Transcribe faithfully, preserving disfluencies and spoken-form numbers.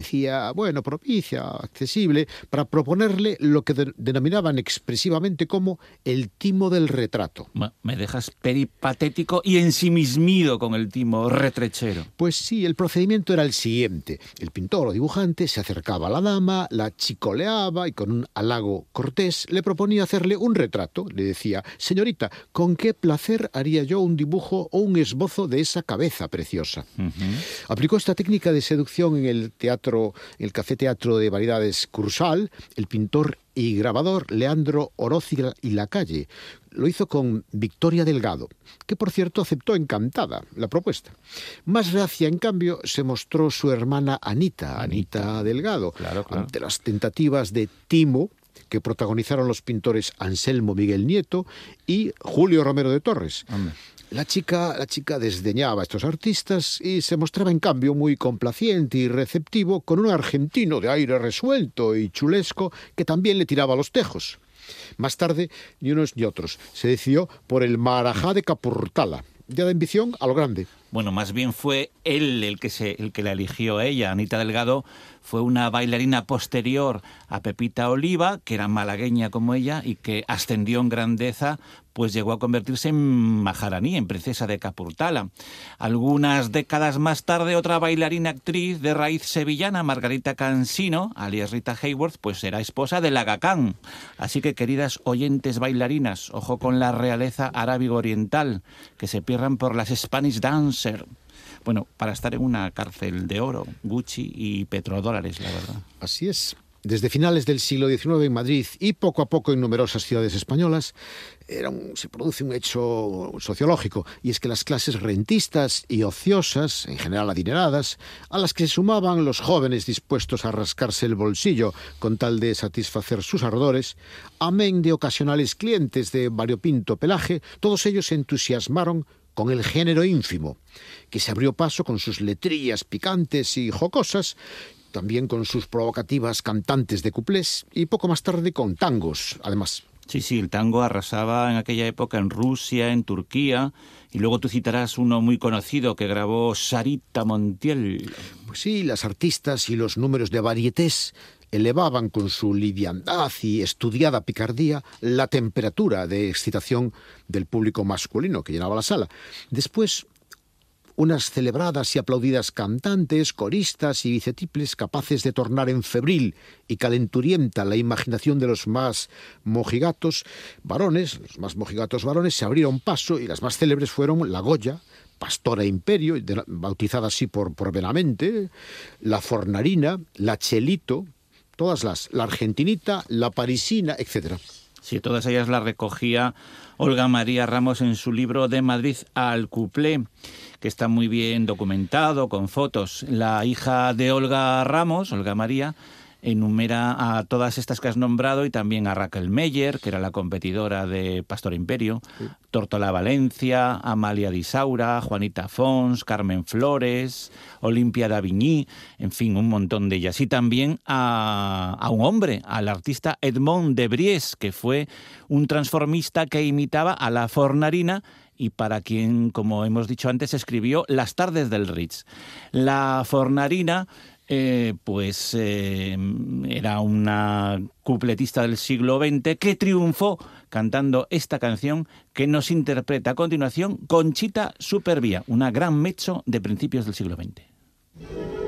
parecía, bueno, propicia, accesible, para proponerle lo que de- denominaban expresivamente como el timo del retrato. Me dejas peripatético y ensimismido con el timo retrechero. Pues sí, el procedimiento era el siguiente. El pintor o dibujante se acercaba a la dama, la chicoleaba y con un halago cortés le proponía hacerle un retrato. Le decía: señorita, ¿con qué placer haría yo un dibujo o un esbozo de esa cabeza preciosa? Uh-huh. Aplicó esta técnica de seducción en el teatro, en el Café Teatro de Variedades Cursal, el pintor y grabador Leandro Oróziga y Lacalle. Lo hizo con Victoria Delgado, que por cierto aceptó encantada la propuesta. Más reacia, en cambio, se mostró su hermana Anita, Anita, Anita Delgado, claro, claro. ante las tentativas de timo que protagonizaron los pintores Anselmo Miguel Nieto y Julio Romero de Torres. Hombre. La chica, la chica desdeñaba a estos artistas y se mostraba en cambio muy complaciente y receptivo con un argentino de aire resuelto y chulesco que también le tiraba los tejos. Más tarde, ni unos ni otros, se decidió por el Marajá de Capurtala, ya de ambición a lo grande. Bueno, más bien fue él el que, se, el que la eligió a ella. Anita Delgado fue una bailarina posterior a Pepita Oliva, que era malagueña como ella y que ascendió en grandeza, pues llegó a convertirse en maharaní, en princesa de Capurtala. Algunas décadas más tarde, otra bailarina actriz de raíz sevillana, Margarita Cansino, alias Rita Hayworth, pues era esposa de Aga Khan. Así que, queridas oyentes bailarinas, ojo con la realeza arábigo oriental, que se pierdan por las Spanish Dance. Bueno, para estar en una cárcel de oro, Gucci y petrodólares, la verdad. Así es. Desde finales del siglo diecinueve en Madrid y poco a poco en numerosas ciudades españolas, era un, se produce un hecho sociológico, y es que las clases rentistas y ociosas, en general adineradas, a las que se sumaban los jóvenes dispuestos a rascarse el bolsillo con tal de satisfacer sus ardores, amén de ocasionales clientes de variopinto pelaje, todos ellos se entusiasmaron con el género ínfimo, que se abrió paso con sus letrillas picantes y jocosas, también con sus provocativas cantantes de cuplés y poco más tarde con tangos, además. Sí, sí, el tango arrasaba en aquella época en Rusia, en Turquía, y luego tú citarás uno muy conocido que grabó Sarita Montiel. Pues sí, las artistas y los números de varietés elevaban con su liviandad y estudiada picardía la temperatura de excitación del público masculino que llenaba la sala. Después, unas celebradas y aplaudidas cantantes, coristas y bicetiples capaces de tornar en febril y calenturienta la imaginación de los más mojigatos varones, los más mojigatos varones se abrieron paso, y las más célebres fueron la Goya, Pastora Imperio, bautizada así por, por Benavente, la Fornarina, la Chelito, todas las, la Argentinita, la Parisina, etcétera. Sí, todas ellas las recogía Olga María Ramos en su libro De Madrid al Cuplé, que está muy bien documentado, con fotos. La hija de Olga Ramos, Olga María, enumera a todas estas que has nombrado y también a Raquel Meyer, que era la competidora de Pastor Imperio, sí. Tórtola Valencia, Amalia Di Saura, Juanita Fons, Carmen Flores, Olimpia d'Avigny, en fin, un montón de ellas. Y también a, a un hombre, al artista Edmond de Bries, que fue un transformista que imitaba a la Fornarina y para quien, como hemos dicho antes, escribió Las tardes del Ritz. La Fornarina Eh, pues eh, era una cupletista del siglo veinte que triunfó cantando esta canción que nos interpreta a continuación Conchita Supervía, una gran mezzo de principios del siglo veinte.